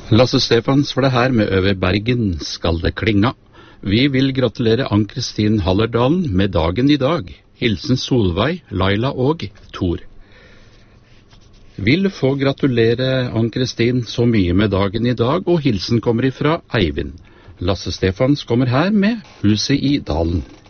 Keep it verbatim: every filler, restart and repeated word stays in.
Lasse Stefans for det her med Over Bergen skal det klinga. Vi vil gratulere Ann-Kristin Hallerdalen med dagen i dag. Hilsen Solveig, Laila og Tor. Vil få gratulere Ann-Kristin så mye med dagen i dag, og hilsen kommer ifra Eivind. Lasse Stefans kommer her med Huset i Dalen.